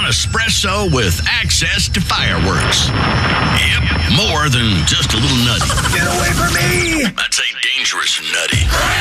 espresso with access to fireworks. Yep, more than just a little nutty. Get away from me! I'd say dangerous nutty.